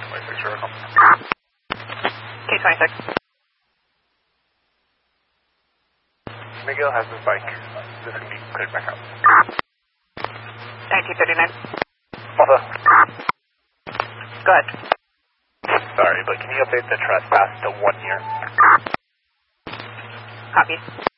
26 Oracle. K26. Miguel has his bike. This can be cleared back out. 1939. Alpha. Good. Sorry, but can you update the trespass to 1 year? Copy.